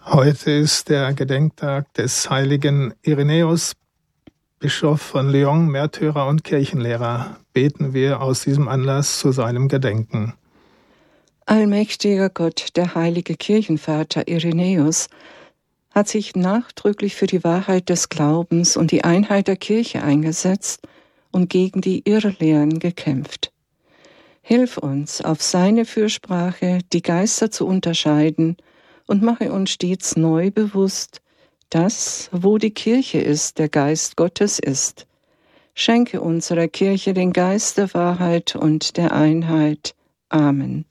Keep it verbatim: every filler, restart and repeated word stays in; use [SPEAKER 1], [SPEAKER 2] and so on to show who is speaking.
[SPEAKER 1] Heute ist der Gedenktag des heiligen Irenäus, Bischof von Lyon, Märtyrer und Kirchenlehrer. Beten wir aus diesem Anlass zu seinem Gedenken.
[SPEAKER 2] Allmächtiger Gott, der heilige Kirchenvater Irenäus, hat sich nachdrücklich für die Wahrheit des Glaubens und die Einheit der Kirche eingesetzt und gegen die Irrlehren gekämpft. Hilf uns, auf seine Fürsprache die Geister zu unterscheiden und mache uns stets neu bewusst, dass, wo die Kirche ist, der Geist Gottes ist. Schenke unserer Kirche den Geist der Wahrheit und der Einheit. Amen.